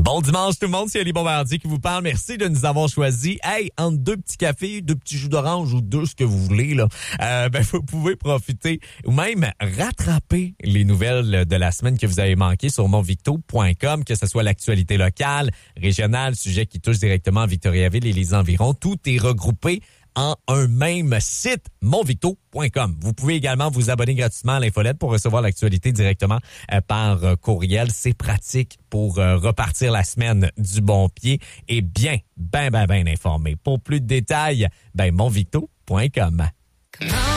Bon dimanche tout le monde, c'est Ali Bombardier qui vous parle. Merci de nous avoir choisis. Hey, entre deux petits cafés, deux petits jus d'orange ou deux, ce que vous voulez, là, vous pouvez profiter ou même rattraper les nouvelles de la semaine que vous avez manquées sur monvicto.com, que ce soit l'actualité locale, régionale, sujet qui touche directement à Victoriaville et les environs. Tout est regroupé en un même site, monvicto.com. Vous pouvez également vous abonner gratuitement à l'infolette pour recevoir l'actualité directement par courriel. C'est pratique pour repartir la semaine du bon pied et bien informé. Pour plus de détails, monvicto.com.